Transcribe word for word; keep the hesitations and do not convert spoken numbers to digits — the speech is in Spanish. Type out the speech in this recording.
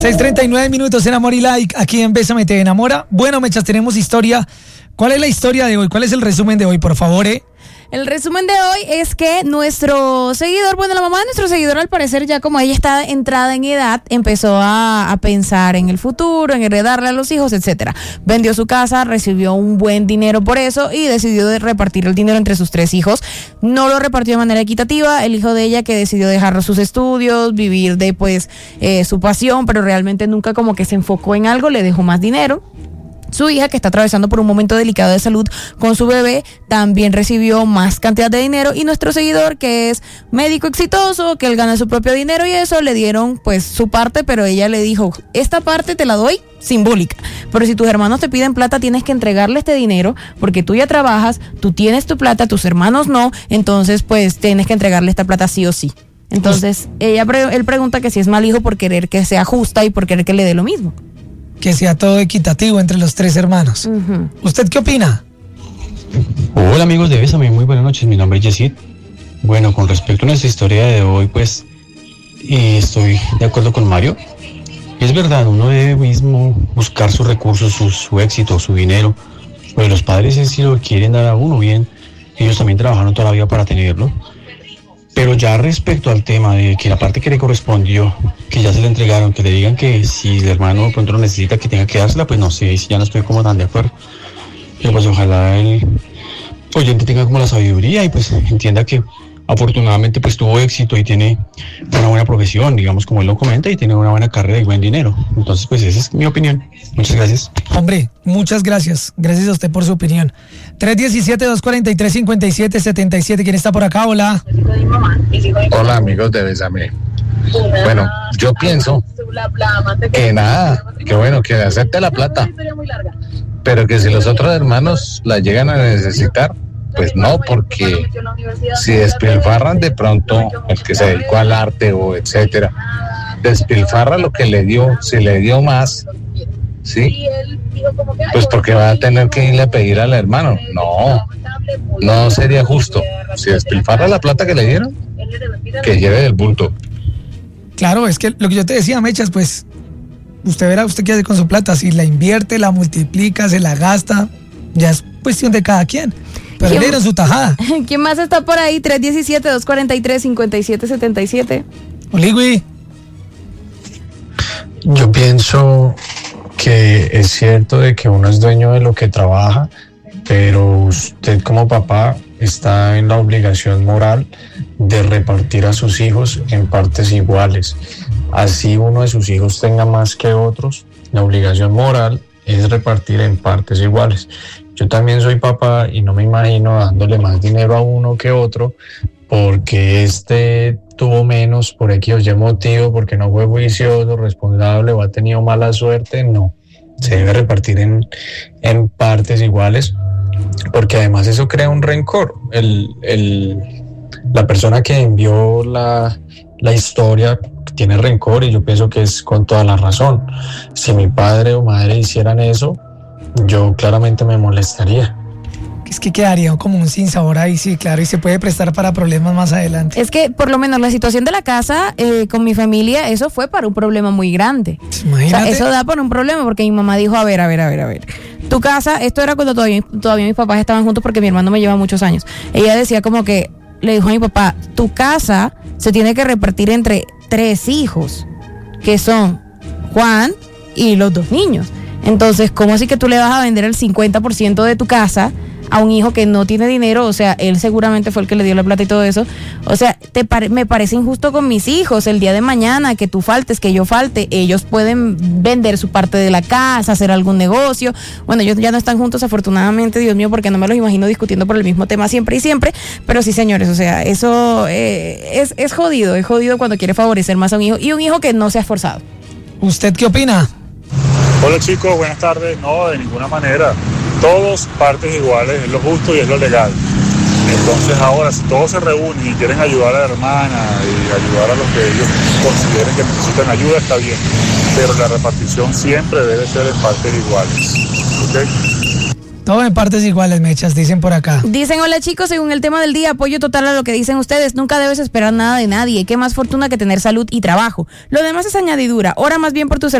seis treinta y nueve minutos en Amor y Like, aquí en Bésame Te Enamora. Bueno, mechas, tenemos historia. ¿Cuál es la historia de hoy? ¿Cuál es el resumen de hoy, por favor, eh? El resumen de hoy es que nuestro seguidor, bueno, la mamá de nuestro seguidor, al parecer, ya como ella está entrada en edad, empezó a, a pensar en el futuro, en heredarle a los hijos, etcétera. Vendió su casa, recibió un buen dinero por eso y decidió de repartir el dinero entre sus tres hijos. No lo repartió de manera equitativa. El hijo de ella, que decidió dejar sus estudios, vivir de pues eh, su pasión, pero realmente nunca como que se enfocó en algo, le dejó más dinero. Su hija, que está atravesando por un momento delicado de salud con su bebé, también recibió más cantidad de dinero. Y nuestro seguidor, que es médico exitoso, que él gana su propio dinero y eso, le dieron pues su parte, pero ella le dijo, esta parte te la doy simbólica, pero si tus hermanos te piden plata, tienes que entregarle este dinero, porque tú ya trabajas, tú tienes tu plata, tus hermanos no, entonces pues tienes que entregarle esta plata sí o sí. Entonces ella él pregunta que si es mal hijo por querer que sea justa y por querer que le dé lo mismo. Que sea todo equitativo entre los tres hermanos. Uh-huh. ¿Usted qué opina? Hola amigos de Bésame, muy buenas noches, mi nombre es Yesid. Bueno, con respecto a nuestra historia de hoy, pues eh, estoy de acuerdo con Mario. Es verdad, uno debe mismo buscar sus recursos, su, su éxito, su dinero. Pues los padres, si lo quieren dar a uno bien, ellos también trabajaron toda la vida para tenerlo. Pero ya respecto al tema de que la parte que le correspondió, que ya se le entregaron, que le digan que si el hermano de pronto lo necesita, que tenga que dársela, pues no sé, si ya no estoy como tan de acuerdo. Pero pues ojalá el oyente tenga como la sabiduría y pues entienda que afortunadamente pues tuvo éxito y tiene una buena profesión, digamos como él lo comenta, y tiene una buena carrera y buen dinero. Entonces pues esa es mi opinión. Muchas gracias. Hombre, muchas gracias. Gracias a usted por su opinión. tres diecisiete, dos cuarenta y tres, cincuenta y siete setenta y siete. ¿Quién está por acá? Hola. Hola amigos de Bésame. Bueno, yo pienso que nada, que bueno, que acepte la plata, pero que si los otros hermanos la llegan a necesitar, pues no, porque si despilfarran de pronto el que se dedicó al arte o etcétera, despilfarra lo que le dio, si le dio más, ¿sí? Pues porque va a tener que irle a pedir al hermano. No, no sería justo. Si despilfarra la plata que le dieron, que lleve del bulto. Claro, es que lo que yo te decía, Mechas, pues usted verá usted qué hace con su plata. Si la invierte, la multiplica, se la gasta, ya es cuestión de cada quien. Pero le dieron su tajada. ¿Quién más está por ahí? tres diecisiete, dos cuarenta y tres, cincuenta y siete setenta y siete. Oligui. Yo pienso que es cierto de que uno es dueño de lo que trabaja, pero usted como papá está en la obligación moral de repartir a sus hijos en partes iguales. Así uno de sus hijos tenga más que otros, la obligación moral es repartir en partes iguales. Yo también soy papá y no me imagino dándole más dinero a uno que otro porque este tuvo menos por X o Y motivo, porque no fue juicioso, responsable o ha tenido mala suerte. No, se debe repartir en, en partes iguales, porque además eso crea un rencor. El, el, la persona que envió la, la historia tiene rencor y yo pienso que es con toda la razón. Si mi padre o madre hicieran eso, yo claramente me molestaría. Es que quedaría como un sinsabor ahí, sí, claro, y se puede prestar para problemas más adelante. Es que por lo menos la situación de la casa eh, con mi familia, eso fue para un problema muy grande. Imagínate. O sea, eso da para un problema porque mi mamá dijo, a ver, a ver, a ver, a ver. Tu casa, esto era cuando todavía, todavía mis papás estaban juntos porque mi hermano me lleva muchos años. Ella decía como que, le dijo a mi papá, tu casa se tiene que repartir entre tres hijos, que son Juan y los dos niños. Entonces, ¿cómo así que tú le vas a vender el cincuenta por ciento de tu casa a un hijo que no tiene dinero? O sea, él seguramente fue el que le dio la plata y todo eso. O sea, te pare- me parece injusto con mis hijos. El día de mañana que tú faltes, que yo falte, ellos pueden vender su parte de la casa, hacer algún negocio. Bueno, ellos ya no están juntos, afortunadamente, Dios mío, porque no me los imagino discutiendo por el mismo tema siempre y siempre. Pero sí, señores, o sea, eso eh, es, es jodido. Es jodido cuando quiere favorecer más a un hijo y un hijo que no se ha esforzado. ¿Usted qué opina? Hola chicos, buenas tardes. No, de ninguna manera. Todos partes iguales, es lo justo y es lo legal. Entonces ahora, si todos se reúnen y quieren ayudar a la hermana y ayudar a los que ellos consideren que necesitan ayuda, está bien. Pero la repartición siempre debe ser en partes iguales. ¿Okay? Todo en partes iguales, Mechas, dicen por acá. Dicen, hola chicos, según el tema del día, apoyo total a lo que dicen ustedes. Nunca debes esperar nada de nadie. Qué más fortuna que tener salud y trabajo. Lo demás es añadidura. Ora más bien por tus hermanos.